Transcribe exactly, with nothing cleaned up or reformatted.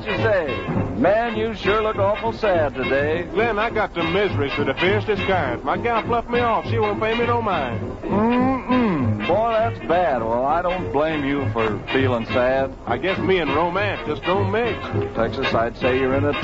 what you say. Man, you sure look awful sad today. Glenn, I got the miseries of the fiercest kind. My gal fluffed me off. She won't pay me no mind. Mm-mm. Boy, that's bad. Well, I don't blame you for feeling sad. I guess me and romance just don't mix. Texas, I'd say you're in a